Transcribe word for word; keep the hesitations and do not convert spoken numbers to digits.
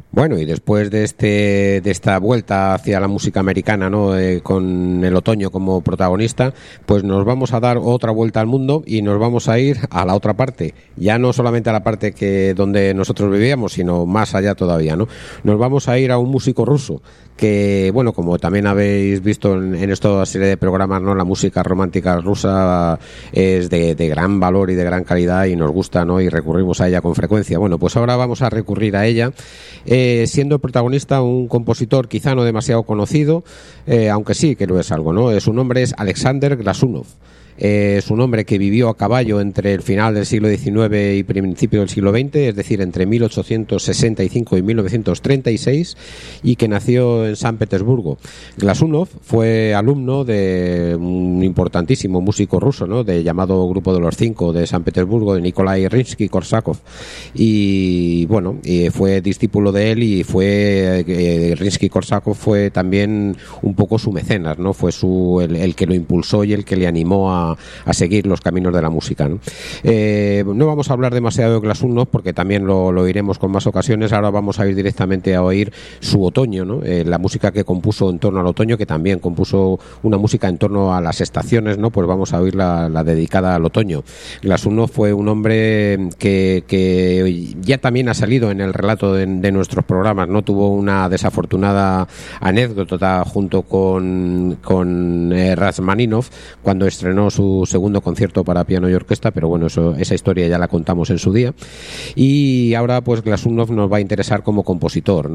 Bueno, y después de este de esta vuelta hacia la música americana, ¿no? Eh, con el otoño como protagonista, pues nos vamos a dar otra vuelta al mundo y nos vamos a ir a la otra parte, ya no solamente a la parte que donde nosotros vivíamos, sino más allá todavía, ¿no? Nos vamos a ir a un músico ruso que, bueno, como también habéis visto en, en esta serie de programas, ¿no? La música romántica rusa es de, de gran valor y de gran calidad y nos gusta, ¿no? Y recurrimos a ella con frecuencia. Bueno, pues ahora vamos a recurrir a ella, eh, siendo el protagonista un compositor quizá no demasiado conocido, eh, aunque sí que lo es algo, ¿no? Su nombre es Alexander Glasunov. Eh, es un hombre que vivió a caballo entre el final del siglo diecinueve y principio del siglo veinte, es decir, entre mil ochocientos sesenta y cinco y mil novecientos treinta y seis, y que nació en San Petersburgo. Glasunov fue alumno de un importantísimo músico ruso, ¿no? De llamado Grupo de los Cinco de San Petersburgo, de Nikolai Rimsky-Korsakov, y bueno, y fue discípulo de él, y fue eh, Rimsky-Korsakov fue también un poco su mecenas, ¿no? Fue su el, el que lo impulsó y el que le animó a a seguir los caminos de la música, ¿no? Eh, no vamos a hablar demasiado de Glasunov porque también lo, lo oiremos con más ocasiones. Ahora vamos a ir directamente a oír su otoño, ¿no? Eh, la música que compuso en torno al otoño, que también compuso una música en torno a las estaciones, ¿no? Pues vamos a oír la, la dedicada al otoño. Glasunov fue un hombre que, que ya también ha salido en el relato de, de nuestros programas, ¿no? Tuvo una desafortunada anécdota junto con, con eh, Rachmaninov cuando estrenó su segundo concierto para piano y orquesta, pero bueno, eso, esa historia ya la contamos en su día. Y ahora pues Glasunov nos va a interesar como compositor, ¿no?